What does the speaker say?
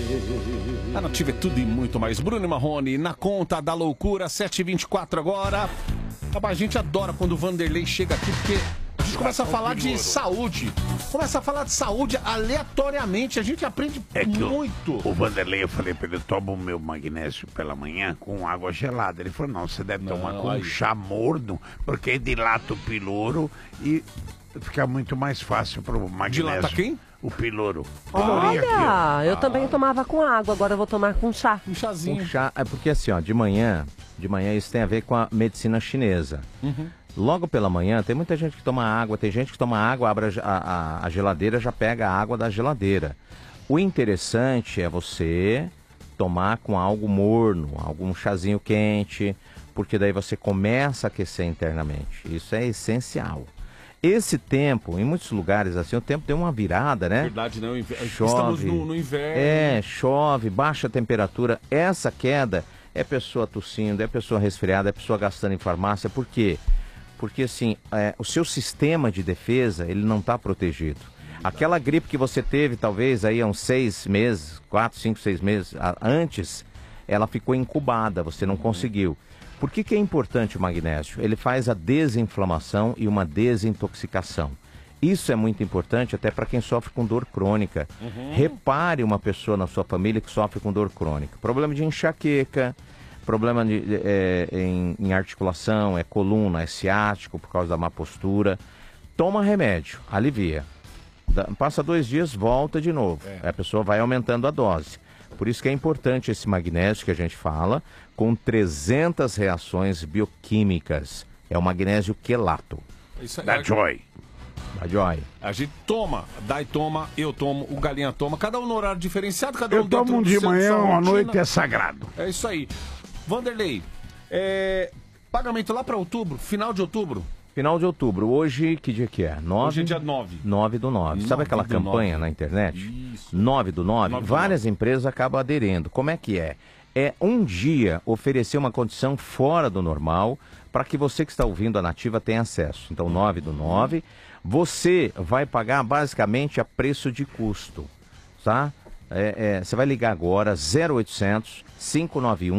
A Nativa é tudo e muito mais. Bruno e Marrone, na conta da loucura, 7h24 agora. A gente adora quando o Vanderlei chega aqui, porque a gente começa a falar de saúde. Começa a falar de saúde aleatoriamente. A gente aprende muito. O Vanderlei, eu falei pra ele, toma o meu magnésio pela manhã com água gelada. Ele falou, não, você deve tomar com um chá morno, porque dilata o piloro e fica muito mais fácil pro magnésio. Dilata quem? O piloro. Olha, eu também tomava com água, agora eu vou tomar com chá. Um chazinho. Um chá, é porque assim, ó, de manhã isso tem a ver com a medicina chinesa. Logo pela manhã, tem muita gente que toma água, tem gente que toma água, abre a geladeira, já pega a água da geladeira. O interessante é você tomar com algo morno, algum chazinho quente, porque daí você começa a aquecer internamente. Isso é essencial. Esse tempo, em muitos lugares assim, o tempo deu uma virada, né? Verdade, não. Chove, estamos no inverno. Chove, baixa a temperatura. Essa queda é pessoa tossindo, é pessoa resfriada, é pessoa gastando em farmácia. Por quê? Porque assim, o seu sistema de defesa, ele não está protegido. Aquela gripe que você teve, talvez, aí há uns 6 meses, 4, 5, 6 meses antes, ela ficou incubada, você não conseguiu. Por que é importante o magnésio? Ele faz a desinflamação e uma desintoxicação. Isso é muito importante até para quem sofre com dor crônica. Repare uma pessoa na sua família que sofre com dor crônica. Problema de enxaqueca, problema em articulação, é coluna, é ciático por causa da má postura. Toma remédio, alivia. Passa 2 dias, volta de novo. A pessoa vai aumentando a dose. Por isso que é importante esse magnésio que a gente fala, com 300 reações bioquímicas. É o magnésio quelato. Isso aí, Da Joy. Da Joy. A gente toma, Dai toma, eu tomo, o Galinha toma, cada um no horário diferenciado, cada um Eu tomo um de manhã, uma noite é sagrado. É isso aí. Vanderlei, pagamento lá para outubro, final de outubro? Final de outubro. Hoje, que dia que é? 9? Hoje é dia 9. 9/9. Sabe aquela campanha na internet? Isso. 9/9. Várias empresas acabam aderindo. Como é que é? É um dia oferecer uma condição fora do normal para que você que está ouvindo a Nativa tenha acesso. Então, 9/9. Você vai pagar basicamente a preço de custo, tá? Você vai ligar agora, 0800 591